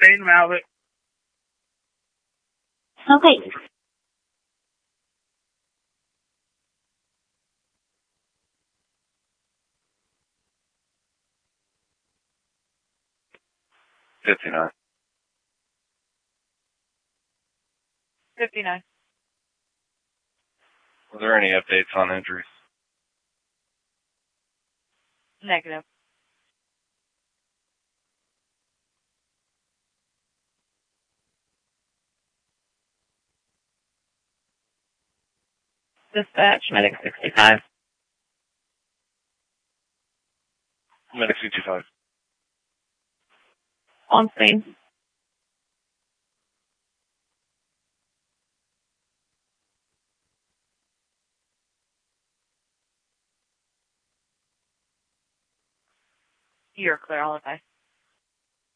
St. Mallet. Okay. $59. 59. Were there any updates on injuries? Negative. Dispatch, medic 65. Medic 65. On scene. You're clear, all advice.